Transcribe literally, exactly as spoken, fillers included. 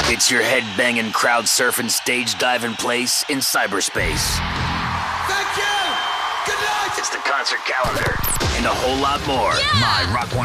It's your head-banging, crowd-surfing, stage-diving place in cyberspace. Thank you! Good night! It's the concert calendar and a whole lot more. Yeah! My Rock one